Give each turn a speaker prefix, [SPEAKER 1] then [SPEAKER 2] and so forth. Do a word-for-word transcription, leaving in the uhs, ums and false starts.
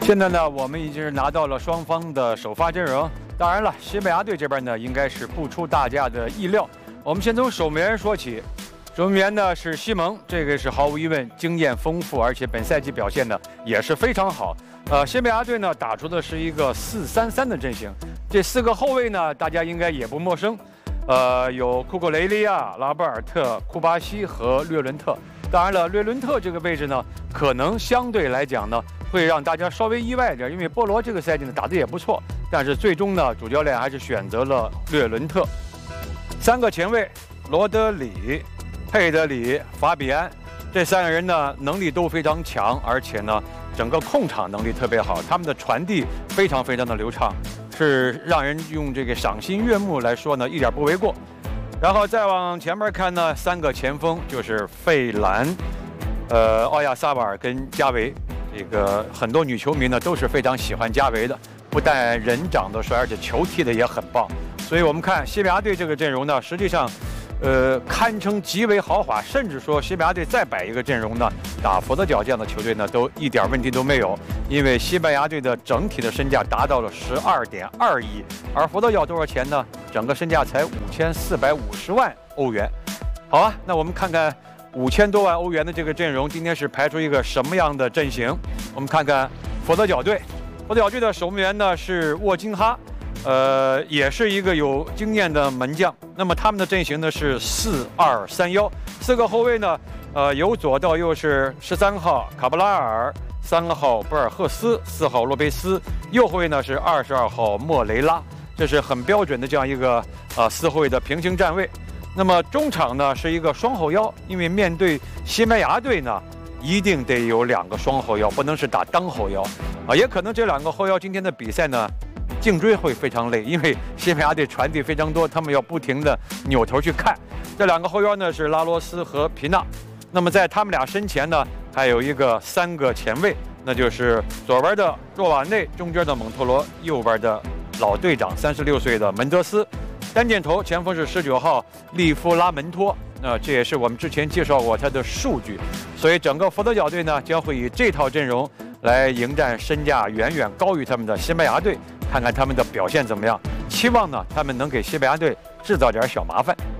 [SPEAKER 1] 现在呢，我们已经是拿到了双方的首发阵容。当然了，西班牙队这边呢，应该是不出大家的意料。我们先从守门员说起，守门员呢是西蒙，这个是毫无疑问经验丰富，而且本赛季表现呢也是非常好。呃，西班牙队呢打出的是一个四三三的阵型，这四个后卫呢，大家应该也不陌生。呃，有库库雷利亚、拉波尔特、库巴西和略伦特。当然了，略伦特这个位置呢，可能相对来讲呢，会让大家稍微意外一点，因为波罗这个赛季呢打得也不错，但是最终呢，主教练还是选择了略伦特。三个前卫，罗德里、佩德里、法比安，这三个人呢能力都非常强，而且呢整个控场能力特别好，他们的传递非常非常的流畅，是让人用这个赏心悦目来说呢一点不为过。然后再往前面看呢，三个前锋就是费兰、呃奥亚萨瓦尔跟加维。这个很多女球迷呢都是非常喜欢加维的，不但人长得帅，而且球踢得也很棒。所以我们看西班牙队这个阵容呢，实际上，呃，堪称极为豪华，甚至说西班牙队再摆一个阵容呢，打佛得角这样的球队呢，都一点问题都没有。因为西班牙队的整体的身价达到了十二点二亿，而佛得角多少钱呢？整个身价才五千四百五十万欧元。好啊，那我们看看五千多万欧元的这个阵容，今天是排出一个什么样的阵型？我们看看佛得角队，佛得角队的守门员呢是沃金哈。呃，也是一个有经验的门将。那么他们的阵型呢是四二三幺，四个后卫呢，呃，由左到右是十三号卡布拉尔，三号博尔赫斯，四号洛佩斯，右后卫呢是二十二号莫雷拉。这是很标准的这样一个呃四后卫的平行站位。那么中场呢是一个双后腰，因为面对西班牙队呢，一定得有两个双后腰，不能是打单后腰啊，也可能这两个后腰今天的比赛呢。颈椎会非常累，因为西班牙队传递非常多，他们要不停地扭头去看。这两个后腰呢是拉罗斯和皮纳。那么在他们俩身前呢，还有一个三个前卫，那就是左边的若瓦内，中间的蒙托罗，右边的老队长三十六岁的门德斯。单箭头前锋是十九号利夫拉门托。那、呃、这也是我们之前介绍过他的数据。所以整个佛得角队呢将会以这套阵容来迎战身价远远高于他们的西班牙队。看看他们的表现怎么样，期望呢他们能给西班牙队制造点小麻烦。